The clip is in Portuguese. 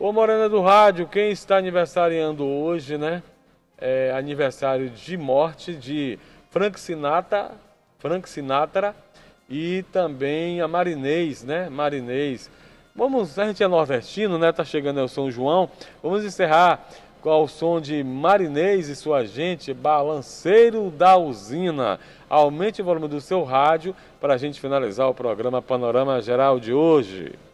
Ô Morena do Rádio, quem está aniversariando hoje, né? É aniversário de morte de Frank Sinatra e também a Marinês, né? Marinês. A gente é nordestino, né? Tá chegando aí o São João. Vamos encerrar com o som de Marinês e sua gente, Balanceiro da Usina. Aumente o volume do seu rádio para a gente finalizar o programa Panorama Geral de hoje.